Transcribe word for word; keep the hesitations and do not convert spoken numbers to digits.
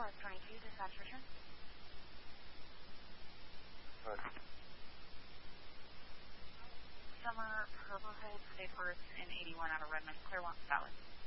five twenty-two, dispatch return. Right. Summer Purple Heights, date birth in eighty-one out of Redmond, Clearwater Valley.